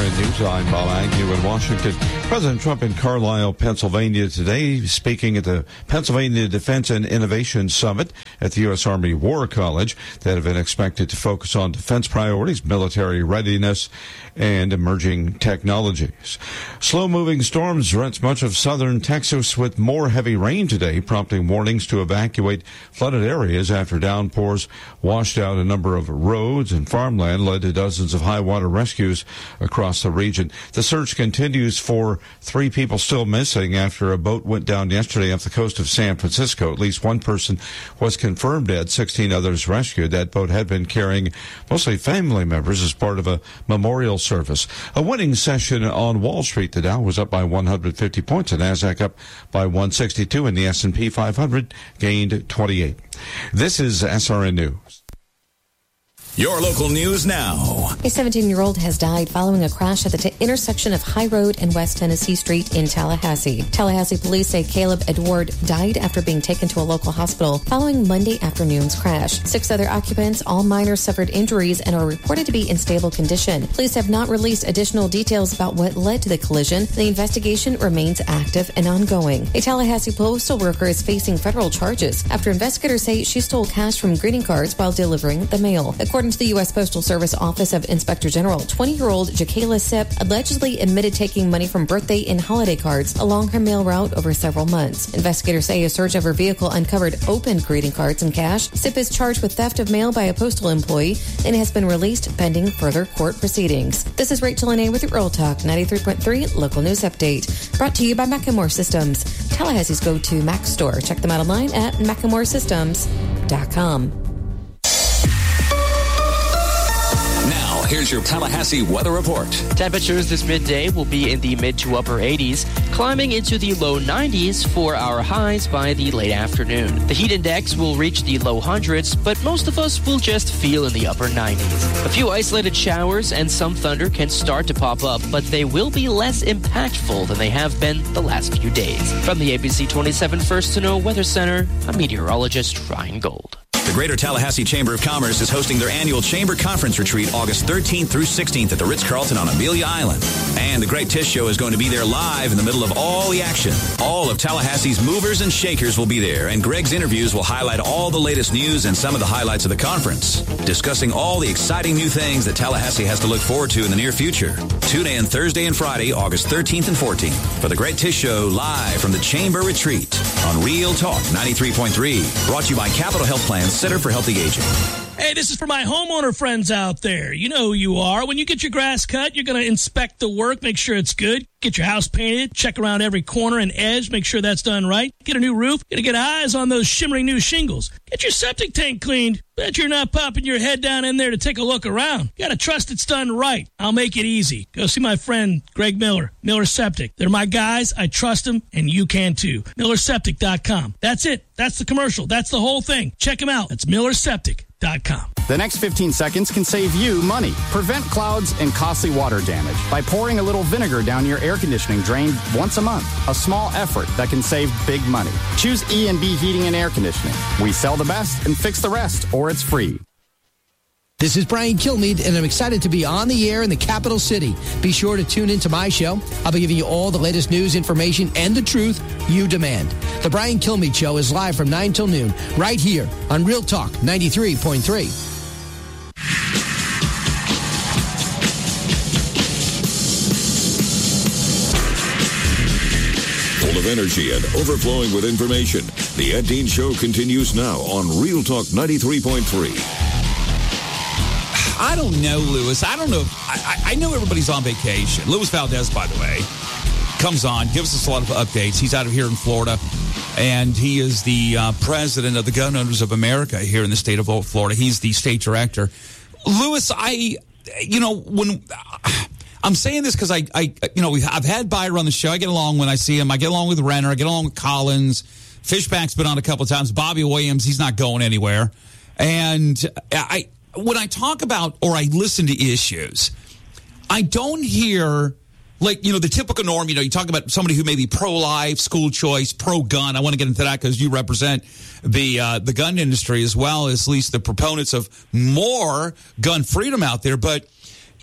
SRN News. I'm Bob Agnew in Washington. President Trump in Carlisle, Pennsylvania today, speaking at the Pennsylvania Defense and Innovation Summit at the U.S. Army War College. That event expected to focus on defense priorities, military readiness, and emerging technologies. Slow-moving storms rent much of southern Texas with more heavy rain today, prompting warnings to evacuate flooded areas after downpours washed out a number of roads and farmland, led to dozens of high water rescues across the region. The search continues for 3 people still missing after a boat went down yesterday off the coast of San Francisco. At least 1 person was confirmed dead, 16 others rescued. That boat had been carrying mostly family members as part of a memorial service. A winning session on Wall Street. The Dow was up by 150 points, the Nasdaq up by 162, and the S&P 500 gained 28. This is SRN News. Your local news now. A 17-year-old has died following a crash at the intersection of High Road and West Tennessee Street in Tallahassee. Tallahassee police say Caleb Edward died after being taken to a local hospital following Monday afternoon's crash. 6 other occupants, all minors, suffered injuries and are reported to be in stable condition. Police have not released additional details about what led to the collision. The investigation remains active and ongoing. A Tallahassee postal worker is facing federal charges after investigators say she stole cash from greeting cards while delivering the mail. According to the U.S. Postal Service Office of Inspector General, 20-year-old Jacayla Sipp allegedly admitted taking money from birthday and holiday cards along her mail route over several months. Investigators say a search of her vehicle uncovered open greeting cards and cash. Sipp is charged with theft of mail by a postal employee and has been released pending further court proceedings. This is Rachel Lene with Real Talk 93.3 Local News Update. Brought to you by Macklemore Systems, Tallahassee's go-to Mac store. Check them out online at MacklemoreSystems.com. Now, here's your Tallahassee weather report. Temperatures this midday will be in the mid to upper 80s, climbing into the low 90s for our highs by the late afternoon. The heat index will reach the low hundreds, but most of us will just feel in the upper 90s. A few isolated showers and some thunder can start to pop up, but they will be less impactful than they have been the last few days. From the ABC 27 First to Know Weather Center, I'm meteorologist Ryan Gold. The Greater Tallahassee Chamber of Commerce is hosting their annual Chamber Conference Retreat August 13th through 16th at the Ritz-Carlton on Amelia Island. And the Great Tish Show is going to be there live in the middle of all the action. All of Tallahassee's movers and shakers will be there, and Greg's interviews will highlight all the latest news and some of the highlights of the conference, discussing all the exciting new things that Tallahassee has to look forward to in the near future. Tune in Thursday and Friday, August 13th and 14th for the Great Tish Show live from the Chamber Retreat on Real Talk 93.3, brought to you by Capital Health Plans, Center for Healthy Aging. Hey, this is for my homeowner friends out there. You know who you are. When you get your grass cut, you're going to inspect the work, make sure it's good. Get your house painted, check around every corner and edge, make sure that's done right. Get a new roof, gotta get eyes on those shimmering new shingles. Get your septic tank cleaned. Bet you're not popping your head down in there to take a look around. You gotta trust it's done right. I'll make it easy. Go see my friend Greg Miller, Miller Septic. They're my guys. I trust them, and you can too. MillerSeptic.com. That's it. That's the commercial. That's the whole thing. Check them out. That's MillerSeptic.com. The next 15 seconds can save you money. Prevent clouds and costly water damage by pouring a little vinegar down your air conditioning drain once a month. A small effort that can save big money. Choose E&B Heating and Air Conditioning. We sell the best and fix the rest, or it's free. This is Brian Kilmeade, and I'm excited to be on the air in the capital city. Be sure to tune into my show. I'll be giving you all the latest news, information, and the truth you demand. The Brian Kilmeade Show is live from 9 till noon, right here on Real Talk 93.3. Full of energy and overflowing with information, the Ed Dean Show continues now on Real Talk 93.3. I don't know, Lewis. I don't know. I know everybody's on vacation. Luis Valdez, by the way, comes on, gives us a lot of updates. He's out of here in Florida, and he is the president of the Gun Owners of America here in the state of Florida. He's the state director. Lewis, when I'm saying this because I've had Byer on the show. I get along when I see him. I get along with Renner. I get along with Collins. Fishback's been on a couple of times. Bobby Williams, he's not going anywhere. And when I talk about or I listen to issues, I don't hear, the typical norm, you talk about somebody who may be pro-life, school choice, pro-gun. I want to get into that because you represent the gun industry as well as at least the proponents of more gun freedom out there. But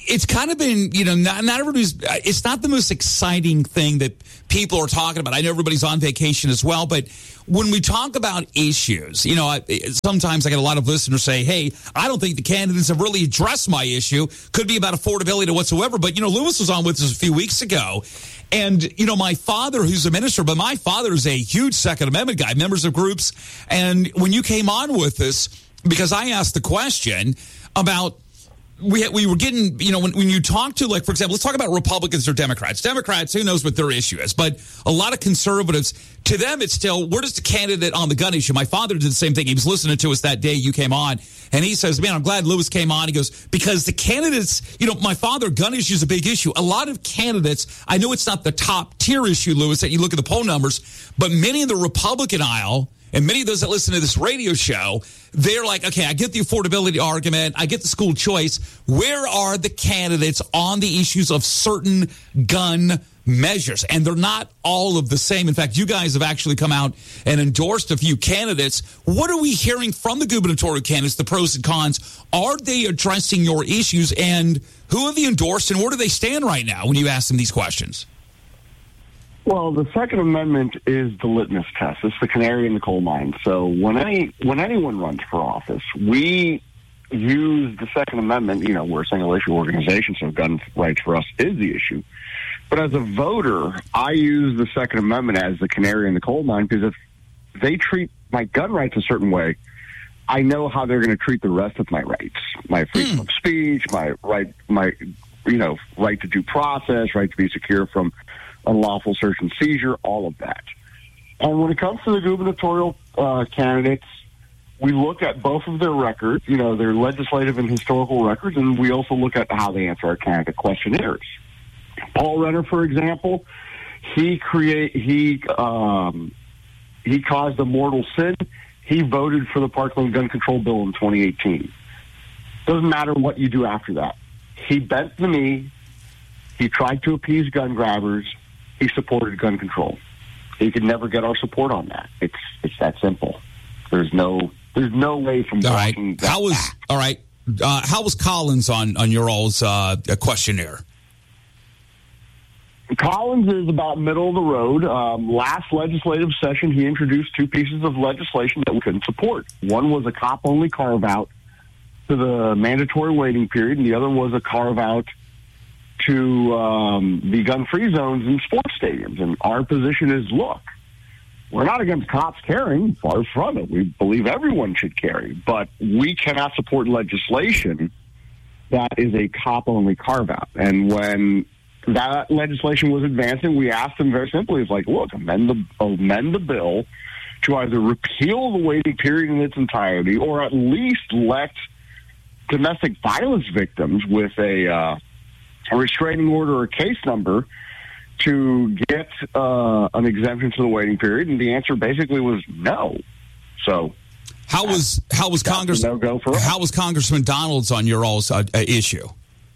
it's kind of been, not everybody's, it's not the most exciting thing that people are talking about. I know everybody's on vacation as well, but when we talk about issues, sometimes I get a lot of listeners say, hey, I don't think the candidates have really addressed my issue. Could be about affordability or whatsoever. But, Lewis was on with us a few weeks ago. And, my father, who's a minister, but my father is a huge Second Amendment guy, members of groups. And when you came on with us, because I asked the question about, we were getting, when you talk to, like, for example, let's talk about Republicans or Democrats. Democrats, who knows what their issue is? But a lot of conservatives, to them, it's still, where does the candidate on the gun issue? My father did the same thing. He was listening to us that day you came on, and he says, man, I'm glad Lewis came on. He goes, because the candidates, my father, gun issue is a big issue. A lot of candidates, I know it's not the top tier issue, Lewis, that you look at the poll numbers, but many in the Republican aisle, and many of those that listen to this radio show, they're like, okay, I get the affordability argument. I get the school choice. Where are the candidates on the issues of certain gun measures? And they're not all of the same. In fact, you guys have actually come out and endorsed a few candidates. What are we hearing from the gubernatorial candidates, the pros and cons? Are they addressing your issues? And who have you endorsed, and where do they stand right now when you ask them these questions? Well, the Second Amendment is the litmus test. It's the canary in the coal mine. So when anyone runs for office, we use the Second Amendment. We're a single-issue organization, so gun rights for us is the issue. But as a voter, I use the Second Amendment as the canary in the coal mine, because if they treat my gun rights a certain way, I know how they're going to treat the rest of my rights, my freedom of speech, my right to due process, right to be secure from unlawful search and seizure, all of that. And when it comes to the gubernatorial candidates, we look at both of their records, their legislative and historical records, and we also look at how they answer our candidate questionnaires. Paul Renner, for example, he caused a mortal sin. He voted for the Parkland gun control bill in 2018. Doesn't matter what you do after that. He bent the knee. He tried to appease gun grabbers. He supported gun control. He could never get our support on that. It's that simple. There's no way from blocking that. How was Collins on your all's questionnaire? Collins is about middle of the road. Last legislative session, he introduced two pieces of legislation that we couldn't support. One was a cop-only carve-out to the mandatory waiting period, and the other was a carve-out to the gun-free zones in sports stadiums. And our position is, look, we're not against cops carrying, far from it. We believe everyone should carry, but we cannot support legislation that is a cop-only carve-out. And when that legislation was advancing, we asked them very simply, it's like, look, amend the bill to either repeal the waiting period in its entirety, or at least let domestic violence victims with a restraining order or case number to get an exemption to the waiting period. And the answer basically was no. So how was Congressman Donalds on your all's issue?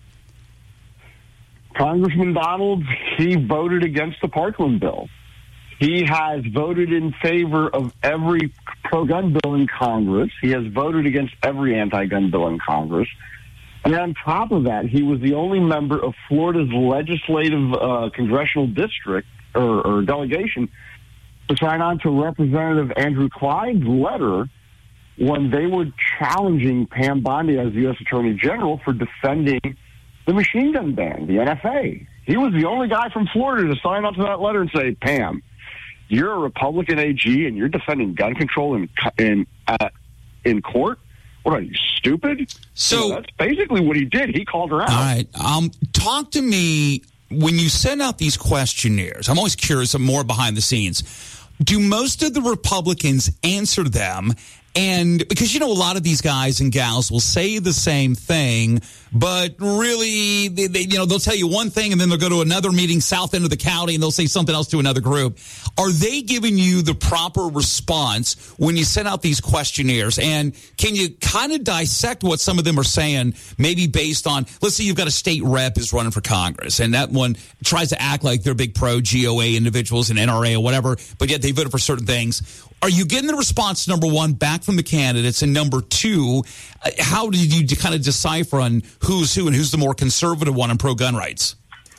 Congressman Donalds, he voted against the Parkland bill. He has voted in favor of every pro-gun bill in Congress. He has voted against every anti-gun bill in Congress. And on top of that, he was the only member of Florida's legislative congressional district or delegation to sign on to Representative Andrew Clyde's letter when they were challenging Pam Bondi as the U.S. Attorney General for defending the machine gun ban, the NFA. He was the only guy from Florida to sign on to that letter and say, Pam, you're a Republican AG and you're defending gun control in court? What are you, stupid? So that's basically what he did. He called her out. All right. Talk to me, when you send out these questionnaires, I'm always curious, I'm more behind the scenes. Do most of the Republicans answer them? And because, a lot of these guys and gals will say the same thing, but really, they'll tell you one thing and then they'll go to another meeting south end of the county and they'll say something else to another group. Are they giving you the proper response when you send out these questionnaires? And can you kind of dissect what some of them are saying, maybe based on, let's say you've got a state rep is running for Congress and that one tries to act like they're big pro-GOA individuals and NRA or whatever, but yet they voted for certain things. Are you getting the response, number one, back from the candidates? And number two, how did you kind of decipher on who's who and who's the more conservative one on pro-gun rights?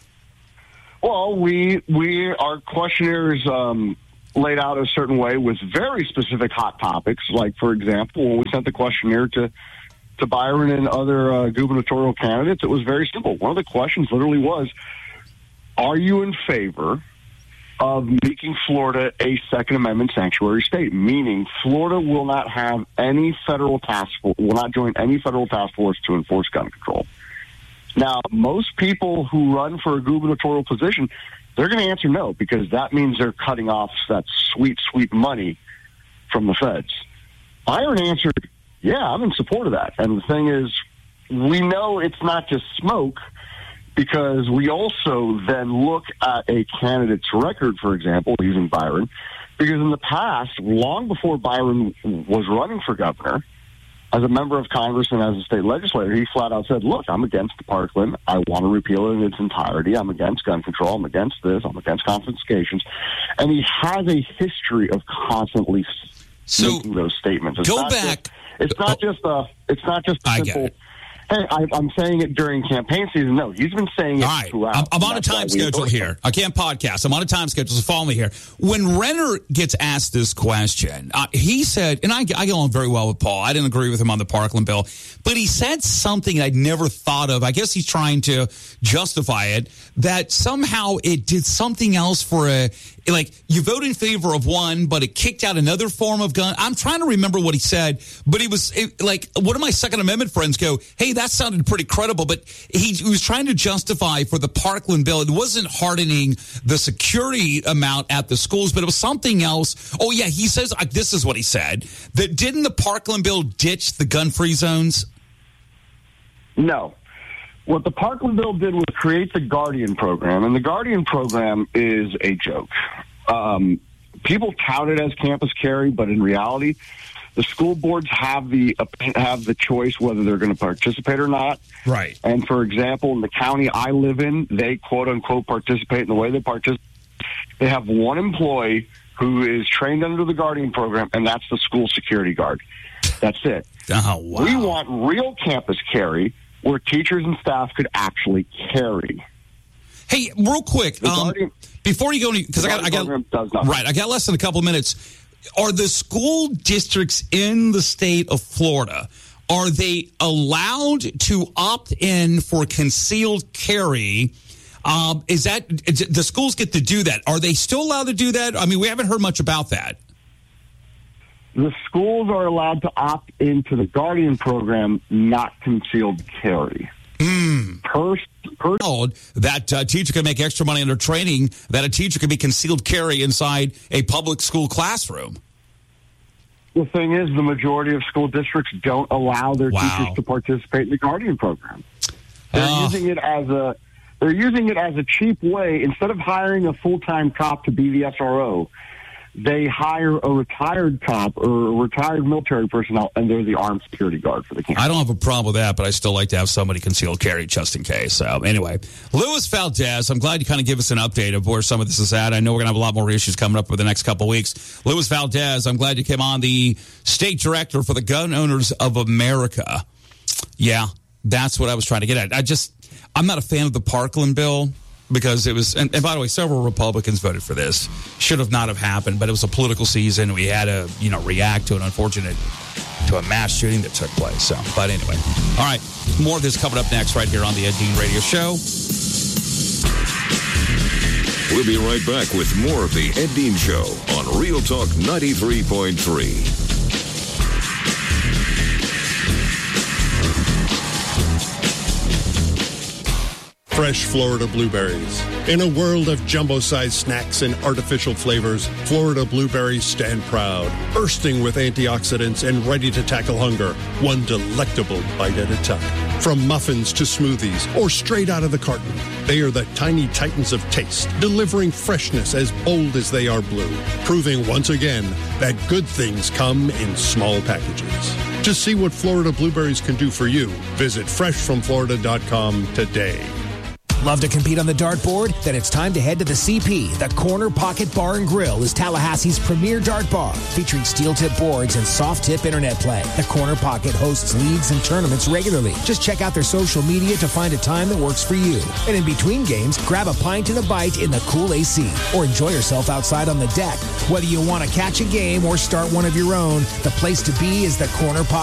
Well, our questionnaires laid out a certain way with very specific hot topics. Like, for example, when we sent the questionnaire to Byron and other gubernatorial candidates, it was very simple. One of the questions literally was, are you in favor of making Florida a Second Amendment sanctuary state? Meaning Florida will not have any federal task force, will not join any federal task force to enforce gun control. Now, most people who run for a gubernatorial position, they're going to answer no, because that means they're cutting off that sweet, sweet money from the feds. Byron answered, yeah, I'm in support of that. And the thing is, we know it's not just smoke, because we also then look at a candidate's record, for example, using Byron, because in the past, long before Byron was running for governor, as a member of Congress and as a state legislator, he flat out said, look, I'm against the Parkland. I want to repeal it in its entirety. I'm against gun control. I'm against this. I'm against confiscations. And he has a history of constantly making those statements. It's not just a simple, hey, I'm saying it during campaign season. No, he's been saying it throughout. I'm on a time schedule here. I can't podcast. I'm on a time schedule, so follow me here. When Renner gets asked this question, he said, and I get along very well with Paul. I didn't agree with him on the Parkland bill, but he said something I'd never thought of. I guess he's trying to justify it, that somehow it did something else for like you vote in favor of one, but it kicked out another form of gun. I'm trying to remember what he said, but like one of my Second Amendment friends go, hey, that sounded pretty credible, but he was trying to justify for the Parkland bill. It wasn't hardening the security amount at the schools, but it was something else. Oh, yeah, he says, this is what he said, that didn't the Parkland bill ditch the gun-free zones? No. What the Parkland bill did was create the Guardian program, and the Guardian program is a joke. People tout it as campus carry, but in reality, the school boards have the choice whether they're going to participate or not. Right. And for example, in the county I live in, they quote unquote participate. In the way they participate, they have one employee who is trained under the Guardian program, and that's the school security guard. That's it. Oh, wow. We want real campus carry, where teachers and staff could actually carry. Hey, real quick, before you go, because I got less than a couple of minutes. Are the school districts in the state of Florida, are they allowed to opt in for concealed carry? The schools get to do that? Are they still allowed to do that? I mean, we haven't heard much about that. The schools are allowed to opt into the Guardian program, not concealed carry. That teacher can make extra money under training, that a teacher can be concealed carry inside a public school classroom. The thing is, the majority of school districts don't allow their teachers to participate in the Guardian program. They're using it as a cheap way. Instead of hiring a full-time cop to be the SRO, they hire a retired cop or a retired military personnel, and they're the armed security guard for the campus. I don't have a problem with that, but I still like to have somebody concealed carry just in case. So anyway, Luis Valdez, I'm glad you kind of give us an update of where some of this is at. I know we're going to have a lot more issues coming up over the next couple of weeks. Luis Valdez, I'm glad you came on, the state director for the Gun Owners of America. Yeah, that's what I was trying to get at. I'm not a fan of the Parkland bill, because it was, and by the way, several Republicans voted for this. Should have not have happened, but it was a political season. We had to, react to a mass shooting that took place. So, but anyway, all right, more of this coming up next right here on the Ed Dean Radio Show. We'll be right back with more of the Ed Dean Show on Real Talk 93.3. Fresh Florida blueberries. In a world of jumbo-sized snacks and artificial flavors, Florida blueberries stand proud, bursting with antioxidants and ready to tackle hunger, one delectable bite at a time. From muffins to smoothies or straight out of the carton, they are the tiny titans of taste, delivering freshness as bold as they are blue, proving once again that good things come in small packages. To see what Florida blueberries can do for you, visit freshfromflorida.com today. Love to compete on the dartboard? Then it's time to head to the CP. The Corner Pocket Bar and Grill is Tallahassee's premier dart bar, featuring steel-tip boards and soft-tip internet play. The Corner Pocket hosts leagues and tournaments regularly. Just check out their social media to find a time that works for you. And in between games, grab a pint and a bite in the cool AC, or enjoy yourself outside on the deck. Whether you want to catch a game or start one of your own, the place to be is the Corner Pocket